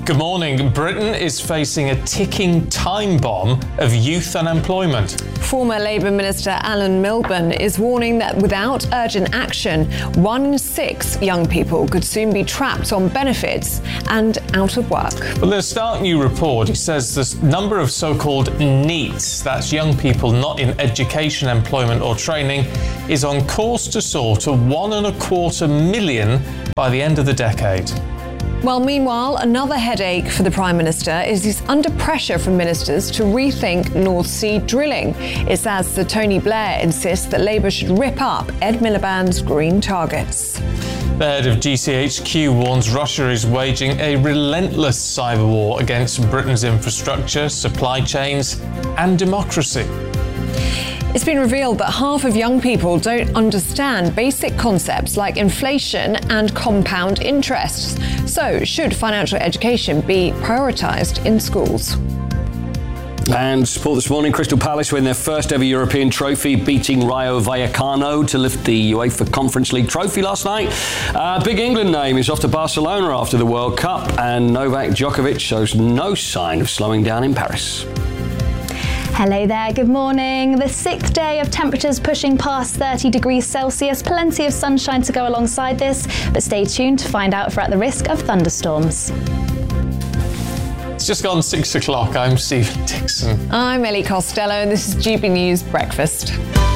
Good morning. Britain is facing a ticking time bomb of youth unemployment. Former Labour Minister Alan Milburn is warning that without urgent action, 1 in 6 young people could soon be trapped on benefits and out of work. Well, the Stark New report says the number of so-called NEETs, that's young people not in education, employment or training, is on course to soar to 1.25 million by the end of the decade. Well, meanwhile, another headache for the Prime Minister is he's under pressure from ministers to rethink North Sea drilling. It's as Sir Tony Blair insists that Labour should rip up Ed Miliband's green targets. The head of GCHQ warns Russia is waging a relentless cyber war against Britain's infrastructure, supply chains and democracy. It's been revealed that half of young people don't understand basic concepts like inflation and compound interests. So, should financial education be prioritised in schools? And sport this morning, Crystal Palace win their first ever European trophy, beating Rayo Vallecano to lift the UEFA Conference League trophy last night. Big England name is off to Barcelona after the World Cup, and Novak Djokovic shows no sign of slowing down in Paris. Hello there, good morning. The 6th day of temperatures pushing past 30 degrees Celsius. Plenty of sunshine to go alongside this, but stay tuned to find out if we're at the risk of thunderstorms. It's just gone 6 o'clock. I'm Stephen Dixon. I'm Ellie Costello and this is GB News Breakfast.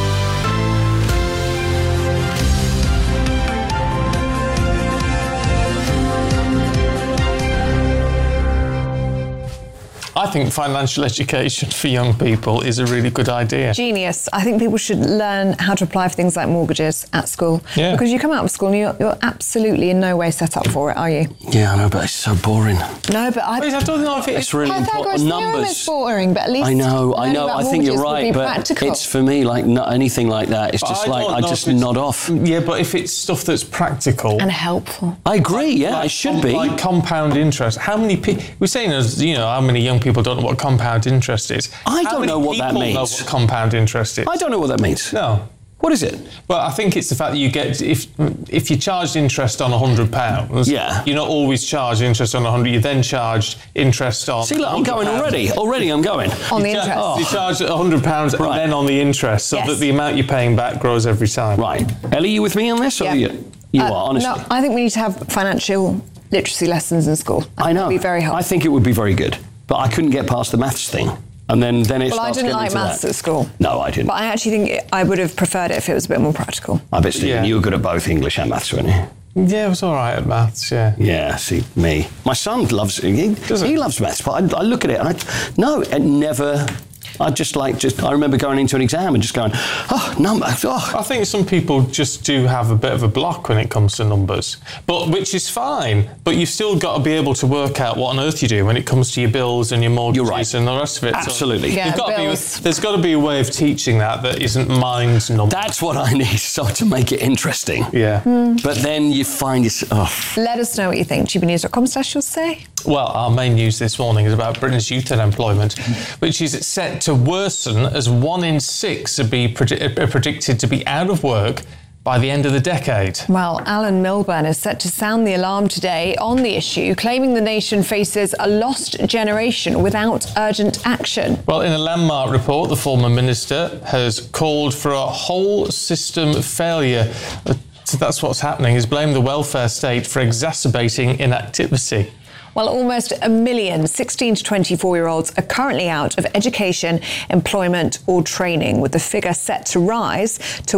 I think financial education for young people is a really good idea. Genius. I think people should learn how to apply for things like mortgages at school. Yeah. Because you come out of school and you're absolutely in no way set up for it, are you? Yeah, I know, but it's so boring. No, but I don't know if It's really Pythagoras important. theorem Numbers. is boring, but at least I know. I think you're right, but practical. it's for me like not anything like that. It's just like I just nod off. Yeah, but if it's stuff that's practical and helpful. I agree. Yeah, it should be. Like compound interest. How many people? We're saying, as you know, how many young people don't know what compound interest is? I don't know what that means. Know what compound interest is? I don't know what that means. No. What is it? Well, I think it's the fact that you get, if you charged interest on £100, yeah, you're not always charged interest on 100. You then charged interest on. See, look, I'm going already. Already, I'm going on the interest. You charge £100 and then on the interest, so that the amount you're paying back grows every time. Right, Ellie, you with me on this? Or you are honestly. No, I think we need to have financial literacy lessons in school. I know. It would be very helpful. I think it would be very good, but I couldn't get past the maths thing. And then it Well, I didn't like maths at school. No, I didn't. But I actually think I would have preferred it if it was a bit more practical. I bet, Stephen, you were good at both English and maths, weren't you? Yeah, I was all right at maths, yeah. Yeah, see, me. My son loves it. He loves maths, but I look at it and it never... I remember going into an exam and just going, numbers. I think some people just do have a bit of a block when it comes to numbers, which is fine. But you've still got to be able to work out what on earth you do when it comes to your bills and your mortgages and the rest of it. Absolutely. So there's got to be a way of teaching that isn't mind numbers. That's what I need, to make it interesting. Yeah. But then you find yourself... Let us know what you think. gbnews.com/you'll-say. Well, our main news this morning is about Britain's youth unemployment, which is set to worsen as 1 in 6 are predicted to be out of work by the end of the decade. Well, Alan Milburn is set to sound the alarm today on the issue, claiming the nation faces a lost generation without urgent action. Well, in a landmark report, the former minister has called for a whole system failure. So that's what's happening. He's blamed the welfare state for exacerbating inactivity. Well, almost 1 million 16 to 24-year-olds are currently out of education, employment or training, with the figure set to rise to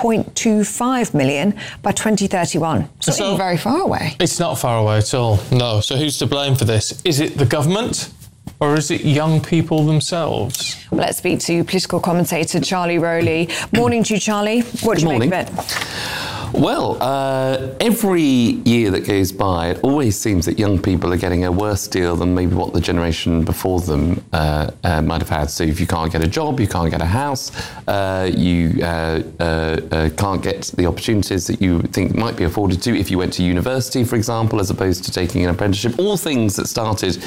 1.25 million by 2031. It's not even very far away. It's not far away at all, no. So who's to blame for this? Is it the government or is it young people themselves? Well, let's speak to political commentator Charlie Rowley. Morning to you, Charlie. What do you make of it? Well, every year that goes by, it always seems that young people are getting a worse deal than maybe what the generation before them might have had. So if you can't get a job, you can't get a house, you can't get the opportunities that you think might be afforded to if you went to university, for example, as opposed to taking an apprenticeship. All things that started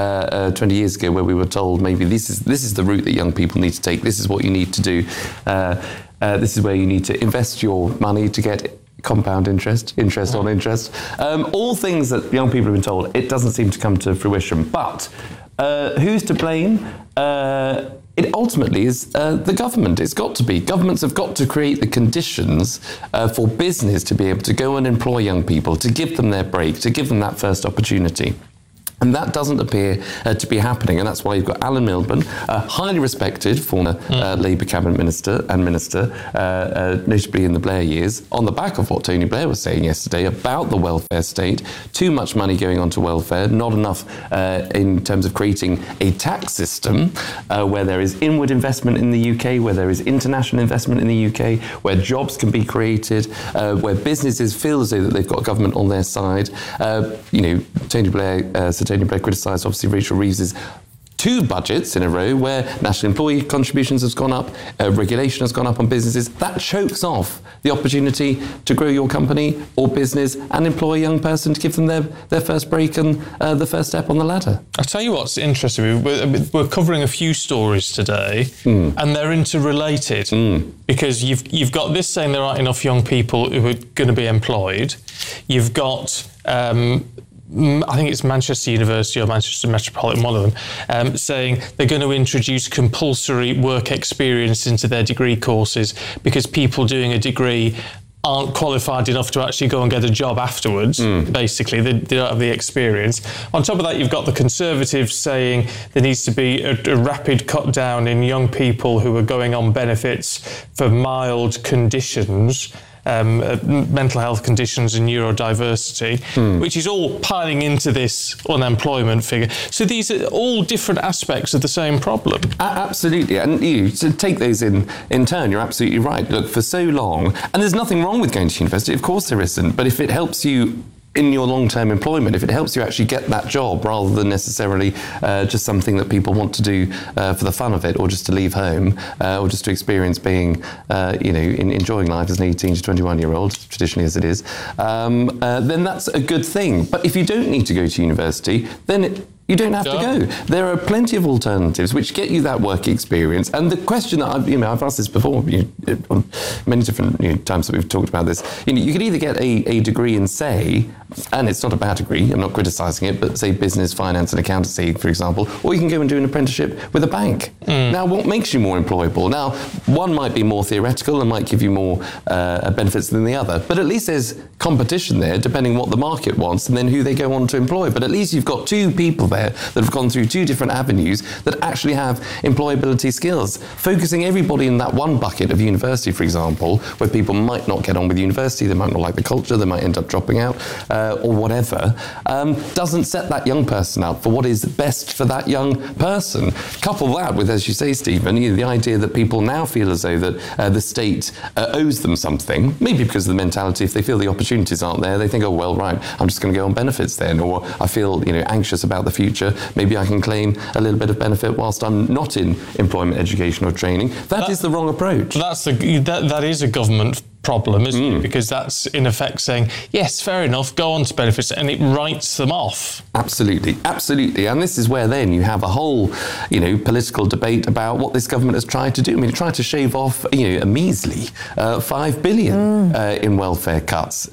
20 years ago where we were told maybe this is the route that young people need to take, this is what you need to do. This is where you need to invest your money to get compound interest, interest on interest. All things that young people have been told, it doesn't seem to come to fruition. But who's to blame? It ultimately is the government. It's got to be. Governments have got to create the conditions for business to be able to go and employ young people, to give them their break, to give them that first opportunity. And that doesn't appear to be happening. And that's why you've got Alan Milburn, a highly respected former Labour cabinet minister, notably in the Blair years, on the back of what Tony Blair was saying yesterday about the welfare state. Too much money going on to welfare, not enough in terms of creating a tax system where there is inward investment in the UK, where there is international investment in the UK, where jobs can be created, where businesses feel as though that they've got government on their side. Tony Blair criticised, obviously, Rachel Reeves's 2 budgets in a row where national employee contributions has gone up, regulation has gone up on businesses. That chokes off the opportunity to grow your company or business and employ a young person to give them their first break and the first step on the ladder. I'll tell you what's interesting. We're covering a few stories today, and they're interrelated because you've got this saying there aren't enough young people who are going to be employed. You've got I think it's Manchester University or Manchester Metropolitan, one of them, saying they're going to introduce compulsory work experience into their degree courses because people doing a degree aren't qualified enough to actually go and get a job afterwards. Basically, they don't have the experience. On top of that, you've got the Conservatives saying there needs to be a rapid cut down in young people who are going on benefits for mild conditions. Mental health conditions and neurodiversity, which is all piling into this unemployment figure. So these are all different aspects of the same problem. Absolutely. And to take those in turn, you're absolutely right. Look, for so long, and there's nothing wrong with going to university, of course there isn't, but if it helps you in your long-term employment, if it helps you actually get that job rather than necessarily just something that people want to do for the fun of it, or just to leave home, or just to experience being, enjoying life as an 18 to 21-year-old, traditionally as it is, then that's a good thing. But if you don't need to go to university, then you don't have to go. There are plenty of alternatives which get you that work experience. And the question that I've asked this before, on many different times that we've talked about this. You could either get a degree in, say, and it's not a bad degree, I'm not criticising it, but say business, finance and accountancy, for example, or you can go and do an apprenticeship with a bank. Now, what makes you more employable? Now, one might be more theoretical and might give you more benefits than the other, but at least there's competition there, depending what the market wants and then who they go on to employ. But at least you've got 2 people there that have gone through 2 different avenues that actually have employability skills. Focusing everybody in that one bucket of university, for example, where people might not get on with university, they might not like the culture, they might end up dropping out, or whatever, doesn't set that young person up for what is best for that young person. Couple that with, as you say, Stephen, the idea that people now feel as though that the state owes them something, maybe because of the mentality, if they feel the opportunities aren't there, they think, oh, well, right, I'm just going to go on benefits then, or I feel anxious about the future, maybe I can claim a little bit of benefit whilst I'm not in employment, education or training. That is the wrong approach. That is a government problem, isn't it? Because that's in effect saying, yes, fair enough, go on to benefits, and it writes them off. Absolutely, absolutely. And this is where then you have a whole, political debate about what this government has tried to do. I mean, it tried to shave off, a measly $5 billion in welfare cuts,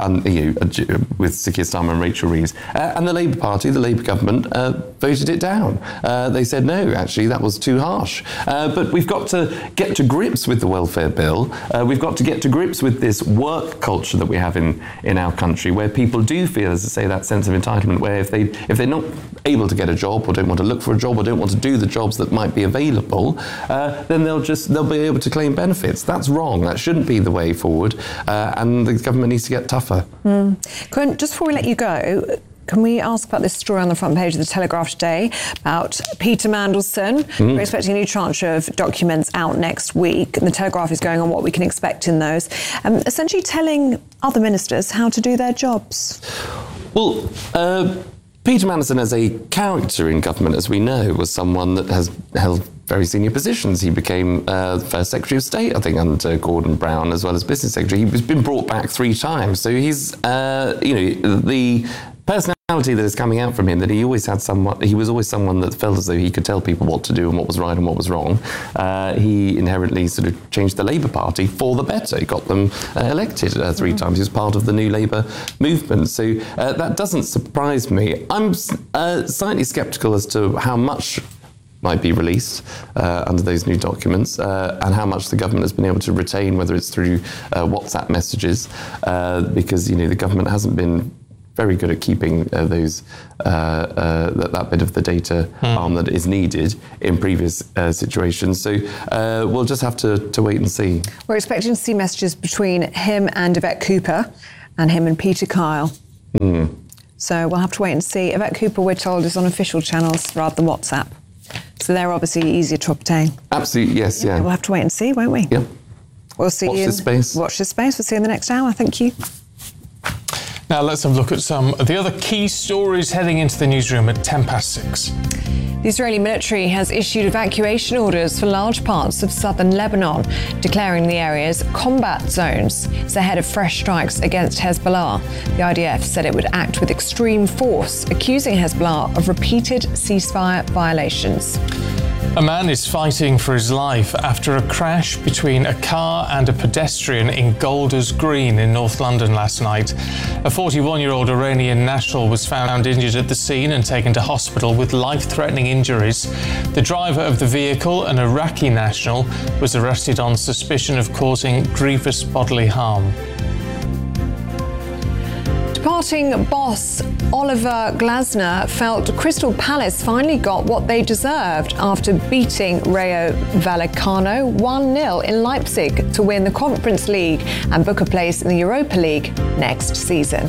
with Sir Keir Starmer and Rachel Reeves. And the Labour Party, the Labour government, voted it down. They said, no, actually, that was too harsh. But we've got to get to grips with the welfare bill. We've got to get to grips with this work culture that we have in our country, where people do feel, as I say, that sense of entitlement, where if they're not able to get a job or don't want to look for a job or don't want to do the jobs that might be available, then they'll be able to claim benefits. That's wrong. That shouldn't be the way forward, and the government needs to get tougher. Corinne, just before we let you go, can we ask about this story on the front page of the Telegraph today about Peter Mandelson? We're expecting a new tranche of documents out next week, and the Telegraph is going on what we can expect in those, essentially telling other ministers how to do their jobs. Well, Peter Mandelson, as a character in government, as we know, was someone that has held very senior positions. He became First Secretary of State, I think, under Gordon Brown, as well as Business Secretary. He's been brought back 3 times. So he's, the personality that is coming out from him, that he was always someone that felt as though he could tell people what to do and what was right and what was wrong. He inherently sort of changed the Labour Party for the better. He got them elected 3 times. He was part of the New Labour movement. So that doesn't surprise me. I'm slightly sceptical as to how much might be released under those new documents and how much the government has been able to retain, whether it's through WhatsApp messages, because the government hasn't been very good at keeping that bit of the data that is needed in previous situations. So we'll just have to wait and see. We're expecting to see messages between him and Yvette Cooper and him and Peter Kyle. So we'll have to wait and see. Yvette Cooper, we're told, is on official channels rather than WhatsApp. So they're obviously easier to obtain. Absolutely, yes, yeah. We'll have to wait and see, won't we? Yeah. We'll see Watch you. this space. Watch this space. We'll see you in the next hour. Thank you. Now let's have a look at some of the other key stories heading into the newsroom at 6:10. The Israeli military has issued evacuation orders for large parts of southern Lebanon, declaring the areas combat zones. It's ahead of fresh strikes against Hezbollah. The IDF said it would act with extreme force, accusing Hezbollah of repeated ceasefire violations. A man is fighting for his life after a crash between a car and a pedestrian in Golders Green in North London last night. A 41-year-old Iranian national was found injured at the scene and taken to hospital with life-threatening injuries. The driver of the vehicle, an Iraqi national, was arrested on suspicion of causing grievous bodily harm. Departing boss Oliver Glasner felt Crystal Palace finally got what they deserved after beating Rayo Vallecano 1-0 in Leipzig to win the Conference League and book a place in the Europa League next season.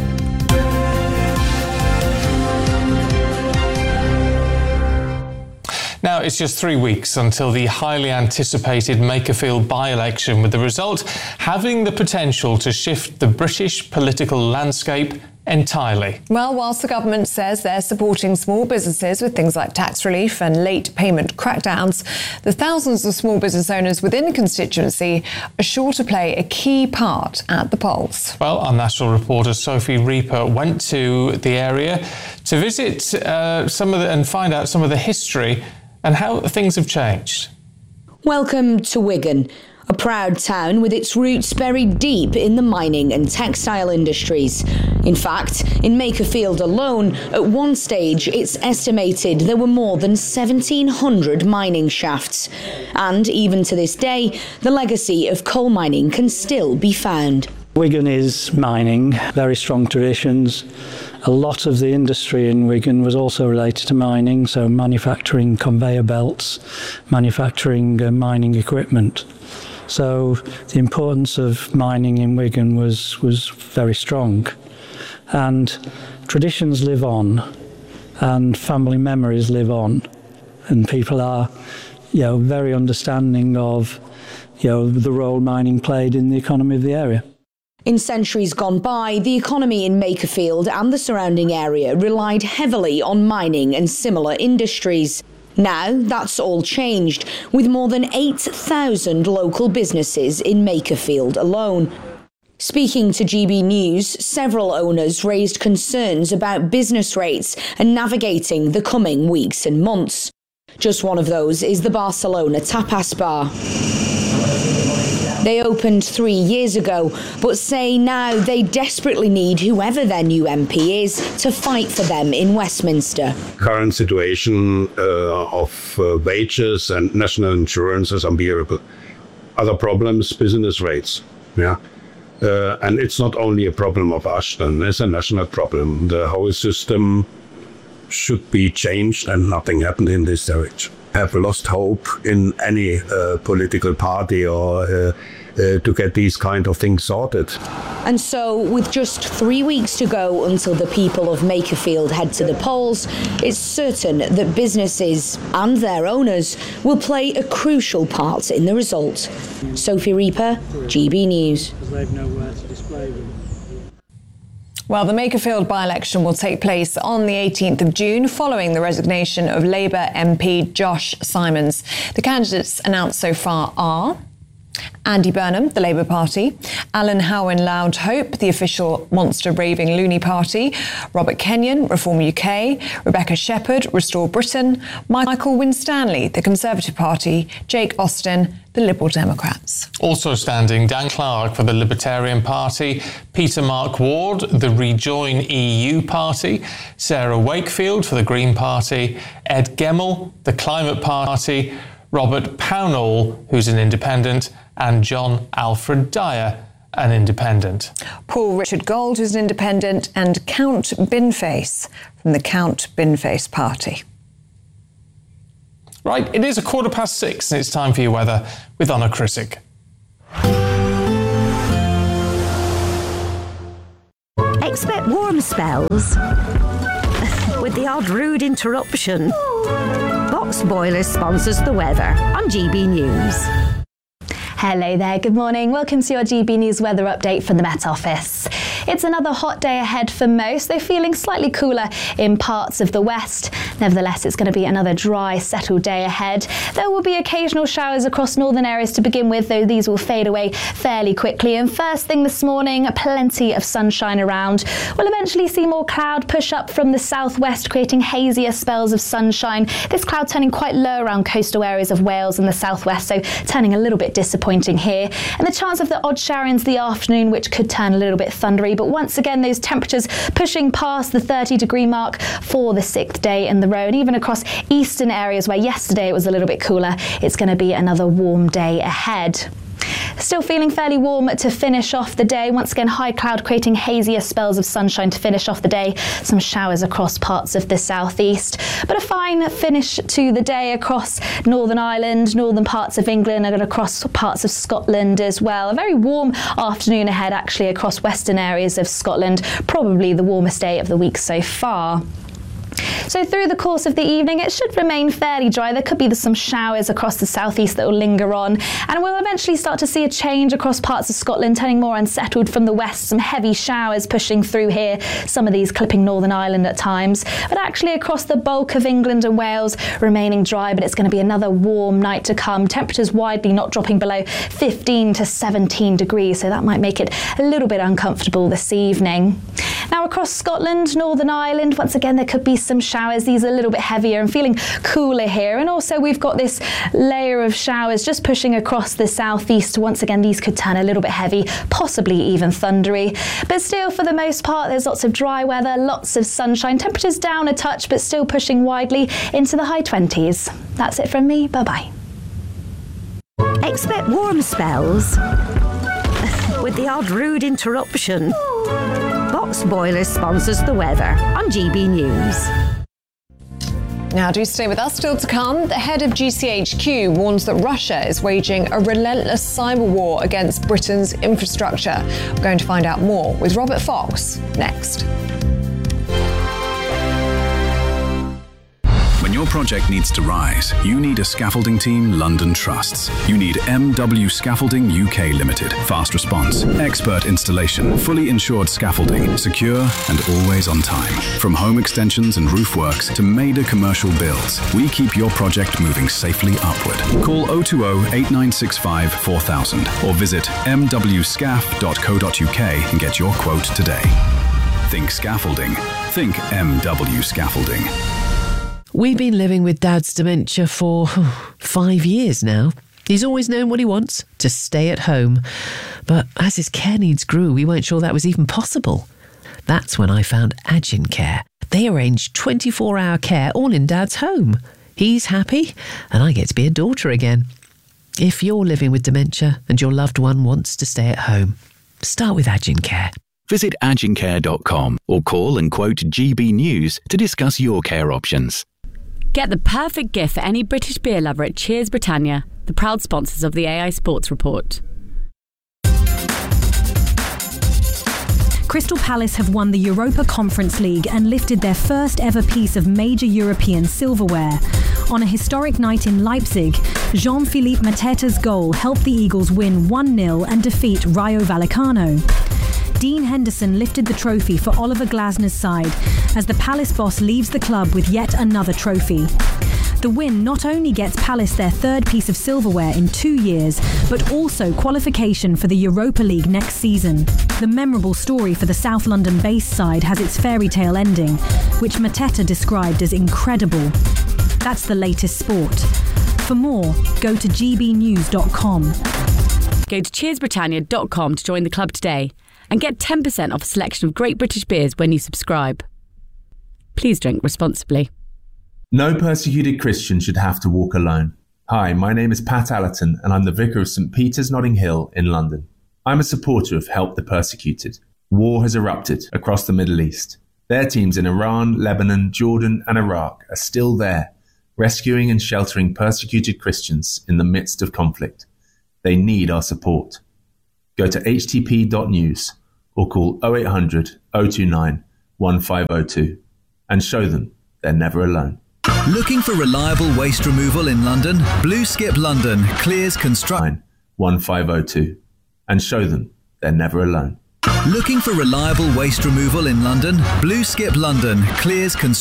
Now, it's just 3 weeks until the highly anticipated Makerfield by-election, with the result having the potential to shift the British political landscape entirely. Well, whilst the government says they're supporting small businesses with things like tax relief and late payment crackdowns, the thousands of small business owners within the constituency are sure to play a key part at the polls. Well, our national reporter Sophie Reaper went to the area to visit and find out some of the history and how things have changed. Welcome to Wigan, a proud town with its roots buried deep in the mining and textile industries. In fact, in Makerfield alone, at one stage it's estimated there were more than 1,700 mining shafts. And even to this day, the legacy of coal mining can still be found. Wigan is mining, very strong traditions. A lot of the industry in Wigan was also related to mining, so manufacturing conveyor belts, manufacturing mining equipment. So the importance of mining in Wigan was very strong. And traditions live on, and family memories live on, and people are, very understanding of, the role mining played in the economy of the area. In centuries gone by, the economy in Makerfield and the surrounding area relied heavily on mining and similar industries. Now that's all changed, with more than 8,000 local businesses in Makerfield alone. Speaking to GB News, several owners raised concerns about business rates and navigating the coming weeks and months. Just one of those is the Barcelona Tapas Bar. They opened 3 years ago, but say now they desperately need whoever their new MP is to fight for them in Westminster. Current situation of wages and national insurance is unbearable. Other problems, business rates. And it's not only a problem of Ashton, it's a national problem. The whole system should be changed, and nothing happened in this direction. Have lost hope in any political party or to get these kind of things sorted. And so, with just 3 weeks to go until the people of Makerfield head to the polls, it's certain that businesses and their owners will play a crucial part in the result. Sophie Reaper, GB News. Well, the Makerfield by-election will take place on the 18th of June following the resignation of Labour MP Josh Simons. The candidates announced so far are Andy Burnham, the Labour Party, Alan Howen, Loud Hope, the official monster raving loony party, Robert Kenyon, Reform UK, Rebecca Shepherd, Restore Britain, Michael Winstanley, the Conservative Party, Jake Austin, the Liberal Democrats. Also standing, Dan Clark for the Libertarian Party, Peter Mark Ward, the Rejoin EU Party, Sarah Wakefield for the Green Party, Ed Gemmell, the Climate Party, Robert Pownall, who's an independent, and John Alfred Dyer, an independent. Paul Richard Gold, who's an independent, and Count Binface from the Count Binface Party. Right, it is 6:15 and it's time for your weather with Honor Krisick. Expect warm spells with the odd rude interruption. Box Boilers sponsors the weather on GB News. Hello there, good morning. Welcome to your GB News weather update from the Met Office. It's another hot day ahead for most, though feeling slightly cooler in parts of the west. Nevertheless, it's going to be another dry, settled day ahead. There will be occasional showers across northern areas to begin with, though these will fade away fairly quickly. And first thing this morning, plenty of sunshine around. We'll eventually see more cloud push up from the southwest, creating hazier spells of sunshine. This cloud turning quite low around coastal areas of Wales and the southwest, so turning a little bit disappointing here. And the chance of the odd shower into the afternoon, which could turn a little bit thundery. But once again, those temperatures pushing past the 30-degree mark for the 6th day in the row. And even across eastern areas where yesterday it was a little bit cooler, it's going to be another warm day ahead. Still feeling fairly warm to finish off the day. Once again, high cloud creating hazier spells of sunshine to finish off the day. Some showers across parts of the southeast. But a fine finish to the day across Northern Ireland, northern parts of England, and across parts of Scotland as well. A very warm afternoon ahead actually across western areas of Scotland. Probably the warmest day of the week so far. So through the course of the evening, it should remain fairly dry. There could be some showers across the southeast that will linger on, and we'll eventually start to see a change across parts of Scotland, turning more unsettled from the west. Some heavy showers pushing through here, some of these clipping Northern Ireland at times, but actually across the bulk of England and Wales remaining dry. But it's going to be another warm night to come. Temperatures widely not dropping below 15 to 17 degrees, so that might make it a little bit uncomfortable this evening. Now across Scotland, Northern Ireland, once again there could be some showers. These are a little bit heavier and feeling cooler here. And also we've got this layer of showers just pushing across the southeast. Once again, these could turn a little bit heavy, possibly even thundery. But still, for the most part, there's lots of dry weather, lots of sunshine. Temperatures down a touch, but still pushing widely into the high 20s. That's it from me. Bye-bye. Expect warm spells with the odd rude interruption. Box Boilers sponsors the weather on GB News. Now, do stay with us. Still to come, the head of GCHQ warns that Russia is waging a relentless cyber war against Britain's infrastructure. We're going to find out more with Robert Fox next. When your project needs to rise, you need a scaffolding team London trusts. You need MW Scaffolding UK Limited. Fast response, expert installation, fully insured scaffolding, secure and always on time. From home extensions and roof works to major commercial builds, we keep your project moving safely upward. Call 020 8965 4000 or visit mwscaf.co.uk and get your quote today. Think scaffolding. Think MW Scaffolding. We've been living with Dad's dementia for 5 years now. He's always known what he wants, to stay at home. But as his care needs grew, we weren't sure that was even possible. That's when I found Agincare. They arrange 24-hour care all in Dad's home. He's happy, and I get to be a daughter again. If you're living with dementia and your loved one wants to stay at home, start with Agincare. Visit agincare.com or call and quote GB News to discuss your care options. Get the perfect gift for any British beer lover at Cheers Britannia, the proud sponsors of the AI Sports Report. Crystal Palace have won the Europa Conference League and lifted their first ever piece of major European silverware. On a historic night in Leipzig, Jean-Philippe Mateta's goal helped the Eagles win 1-0 and defeat Rayo Vallecano. Dean Henderson lifted the trophy for Oliver Glasner's side as the Palace boss leaves the club with yet another trophy. The win not only gets Palace their third piece of silverware in 2 years, but also qualification for the Europa League next season. The memorable story for the South London-based side has its fairy tale ending, which Mateta described as incredible. That's the latest sport. For more, go to gbnews.com. Go to cheersbritannia.com to join the club today and get 10% off a selection of great British beers when you subscribe. Please drink responsibly. No persecuted Christian should have to walk alone. Hi, my name is Pat Allerton and I'm the Vicar of St Peter's Notting Hill in London. I'm a supporter of Help the Persecuted. War has erupted across the Middle East. Their teams in Iran, Lebanon, Jordan and Iraq are still there, rescuing and sheltering persecuted Christians in the midst of conflict. They need our support. Go to htp.news or call 0800 029 1502 and show them they're never alone. Looking for reliable waste removal in London? Blue Skip London clears construction 1502 and show them they're never alone. Looking for reliable waste removal in London? Blue Skip London clears construction